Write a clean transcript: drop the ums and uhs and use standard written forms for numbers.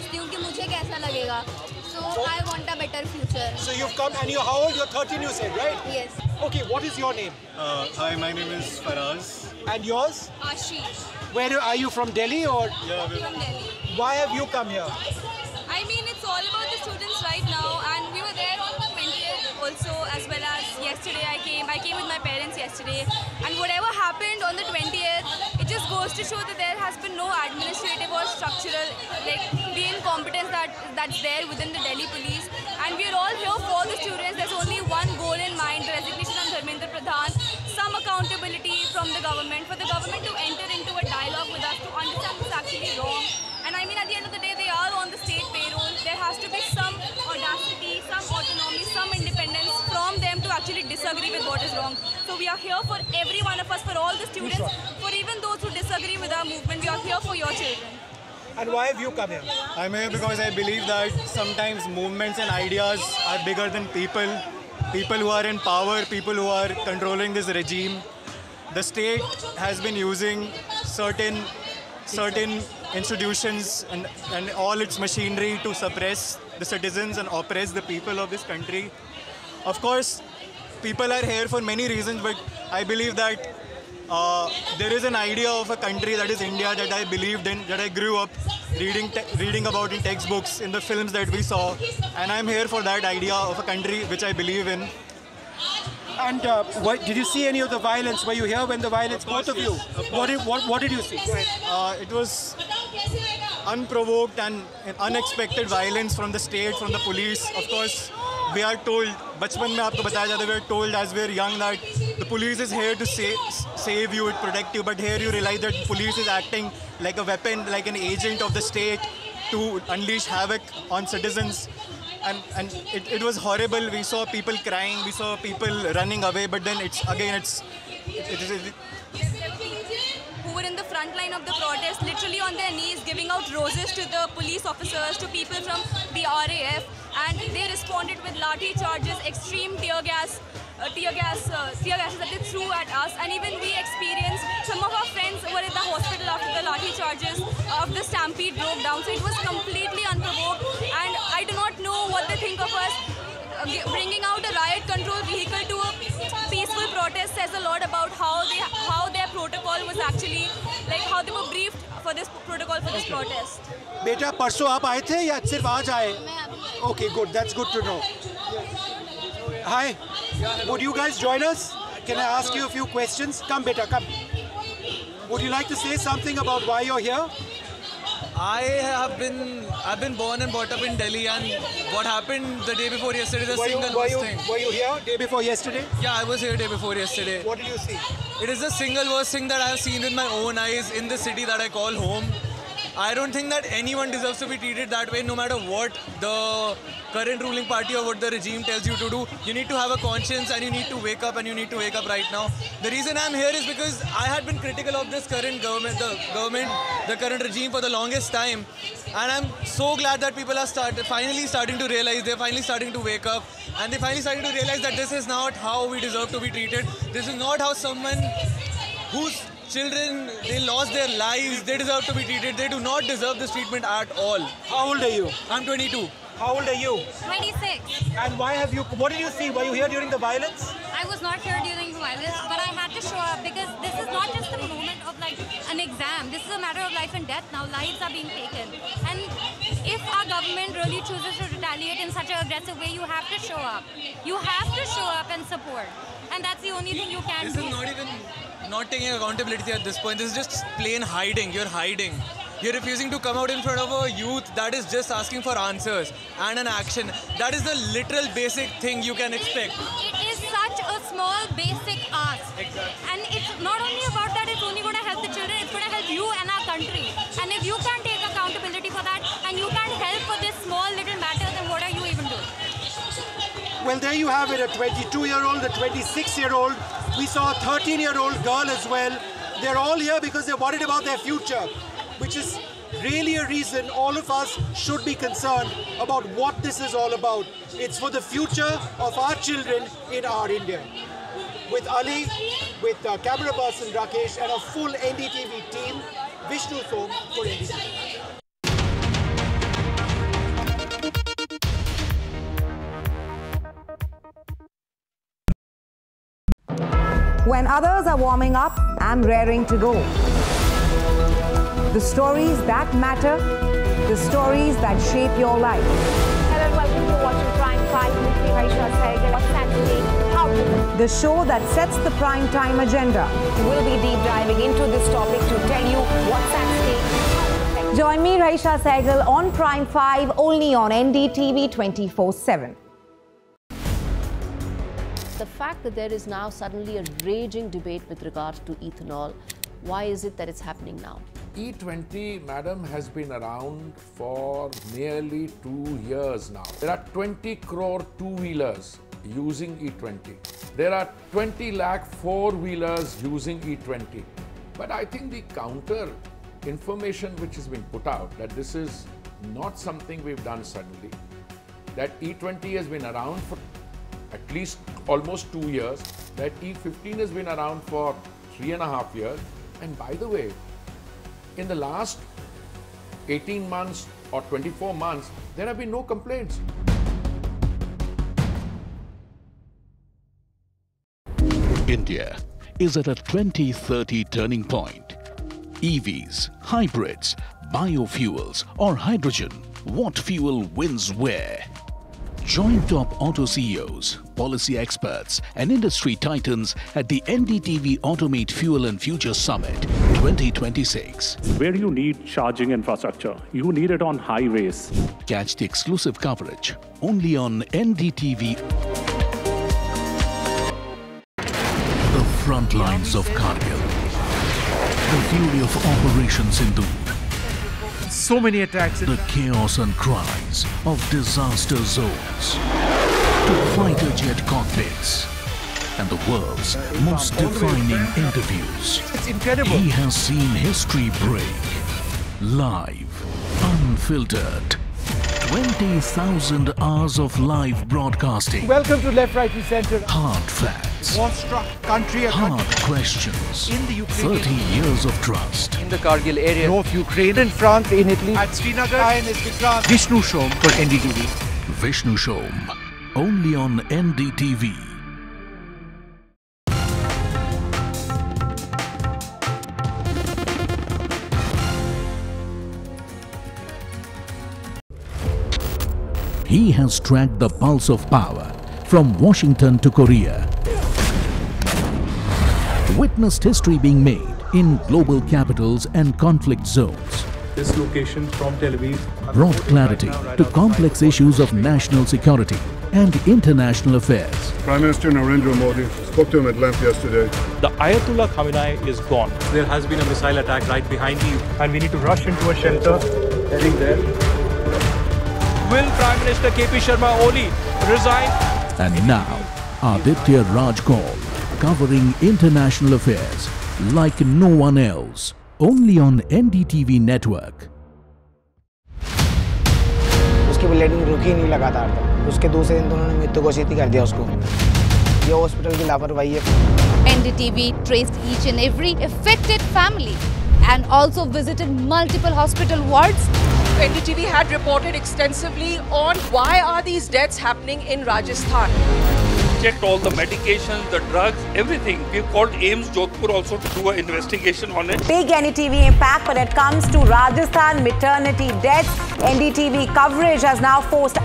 सोचती हूँ कि मुझे कैसा लगेगा. So I want a better future. So you've come and you're how old? You're 13 you said, right? Yes. Okay, what is your name? Hi, my name is Faraz. And yours? Ashish. Where are you from Delhi or Yeah, From Delhi. why have you come here? I mean, it's all about the students right now, and we were there on the 20th also, as well as yesterday I came with my parents yesterday, and whatever happened on the 20th, it just goes to show that there has been no administrative or structural, like, the incompetence that's there within the Delhi police, and we're all here for the students. There's only one goal in mind, the resignation of Dharmendra Pradhan, some accountability from the government, for the government to enter into a dialogue with us to understand what's actually wrong. And I mean, at the end of the day, they are on the state payroll. There has to be some audacity, some autonomy, some independence from them to actually disagree with what is wrong. So we are here for every one of us, for all the students, for even those who disagree with our movement. We are here for your children. And why have you come here? I'm here because I believe that sometimes movements and ideas are bigger than people. People who are in power, people who are controlling this regime. The state has been using certain institutions and all its machinery to suppress the citizens and oppress the people of this country. Of course, people are here for many reasons, but I believe that there is an idea of a country that is India that I believed in, that I grew up reading about in textbooks, in the films that we saw, and I'm here for that idea of a country which I believe in. And did you see any of the violence? Were you here when the violence, both of you? What did you see? Go ahead. It was unprovoked and unexpected violence from the state, from the police. Of course, we are told, बचपन में आपको बताया जाता है, we are told as we are young that the police is here to save you, to protect you. But here you realize that police is acting like a weapon, like an agent of the state to unleash havoc on citizens. And it was horrible. We saw people crying, we saw people running away, but then it is Who were in the front line of the protest, literally on their knees, giving out roses to the police officers, to people from the RAF, and they responded with lathi charges, extreme tear gases that they threw at us, and even we experienced, some of our friends were in the hospital after the lathi charges of the stampede broke down. So it was completely unprovoked, and I do not know what they think of us. Bringing out a riot control vehicle to a peaceful protest says a lot about how their protocol was actually, like how they were briefed for this protocol for this protest. बेटा परसों आप आए थे या सिर्फ आज आए? Okay, good. That's good to know. Hi. Would you guys join us? Can I ask you a few questions? Come, beta, come. Would you like to say something about why you're here? I've been born and brought up in Delhi, and what happened the day before yesterday is the single worst thing. Were you here day before yesterday? Yeah, I was here day before yesterday. What did you see? It is the single worst thing that I have seen with my own eyes in the city that I call home. I don't think that anyone deserves to be treated that way, no matter what the current ruling party or what the regime tells you to do. You need to have a conscience, and you need to wake up, and you need to wake up right now. The reason I'm here is because I had been critical of this current government, the current regime for the longest time. And I'm so glad that people are finally starting to realize, they're finally starting to wake up, and they're finally starting to realize that this is not how we deserve to be treated. This is not how someone whose children, they lost their lives, they deserve to be treated. They do not deserve this treatment at all. How old are you? I'm 22. How old are you? 26. And what did you see? Were you here during the violence? I was not here during the violence, but I had to show up because this is not just a moment of like an exam. This is a matter of life and death now. Lives are being taken. And if our government really chooses to retaliate in such an aggressive way, you have to show up. You have to show up and support. And that's the only thing you can do. This is not even not taking accountability at this point. This is just plain hiding. You're hiding. You're refusing to come out in front of a youth that is just asking for answers and an action. That is the literal basic thing you can expect. It is such a small basic ask. Exactly. And it's not only about that, it's only going to help the children, it's going to help you and our country. And if you can't take accountability for that and you can't help for this small little matter, then what are you even doing? Well, there you have it, a 22-year-old, a 26-year-old. We saw a 13-year-old girl as well. They're all here because they're worried about their future, which is really a reason all of us should be concerned about what this is all about. It's for the future of our children in our India. With Ali, with camera person Rakesh and a full NDTV team, Vishnu Som for NDTV. when others are warming up and raring to go. The stories that matter, the stories that shape your life. Hello and welcome to watching Prime 5 with me, Raisha Sehgal. What's Saturday? How to The show that sets the prime time agenda. We'll be deep diving into this topic to tell you what's at stake. Join me, Raisha Sehgal, on Prime 5, only on NDTV 24/7. The fact that there is now suddenly a raging debate with regard to ethanol, why is it that it's happening now? E20, madam, has been around for nearly 2 years now. There are 20 crore two-wheelers using E20. There are 20 lakh four-wheelers using E20. But I think the counter information which has been put out, that this is not something we've done suddenly, that E20 has been around for at least almost 2 years, that E15 has been around for 3.5 years. And by the way, in the last 18 months or 24 months, there have been no complaints. India is at a 2030 turning point. EVs, hybrids, biofuels or hydrogen, what fuel wins where? Join top auto CEOs, policy experts and industry titans at the NDTV Automate Fuel and Future Summit 2026. Where you need charging infrastructure, you need it on highways. Catch the exclusive coverage only on NDTV. The front lines of Kargil. The fury of Operation Sindoor. So many attacks. The chaos and cries of disaster zones. To fighter jet cockpits. And the world's most defining interviews. It's incredible. He has seen history break. Live, unfiltered. 20,000 hours of live broadcasting. Welcome to Left, Right and Centre. Hard facts. War-struck country. Hard questions. In the Ukraine. 30 years of trust. In the Kargil area. North Ukraine. In France, in Italy. At Srinagar. Vishnu Shom for NDTV. Vishnu Shom. Only on NDTV. He has tracked the pulse of power from Washington to Korea. Witnessed history being made in global capitals and conflict zones. This location from Tel Aviv Brought clarity to complex issues of national security and international affairs. Prime Minister Narendra Modi spoke to him at length yesterday. The Ayatollah Khamenei is gone. There has been a missile attack right behind you, and we need to rush into a shelter. Heading there. Will Prime Minister KP Sharma Oli resign? And now, Aditya Raj Kaul, covering international affairs like no one else, only on NDTV network. उसकी bleeding रुकी नहीं लगातार तो उसके दूसरे दिन तो उन्होंने मृत्यु घोषित ही कर दिया उसको ये हॉस्पिटल की लापरवाही है NDTV traced each and every affected family and also visited multiple hospital wards. NDTV had reported extensively on why are these deaths happening in Rajasthan. Checked all the medications, the drugs, everything. We've called AIIMS Jodhpur also to do an investigation on it. Big NDTV impact when it comes to Rajasthan maternity deaths. NDTV coverage has now forced